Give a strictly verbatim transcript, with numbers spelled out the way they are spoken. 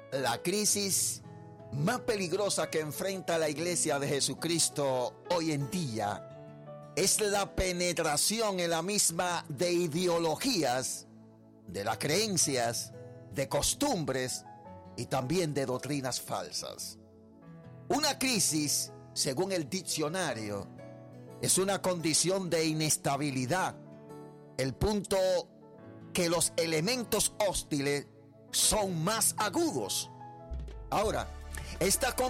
La crisis más peligrosa que enfrenta la Iglesia de Jesucristo hoy en día es la penetración en la misma de ideologías, de las creencias, de costumbres y también de doctrinas falsas. Una crisis, según el diccionario, es una condición de inestabilidad, el punto que los elementos hostiles son más agudos. Ahora, esta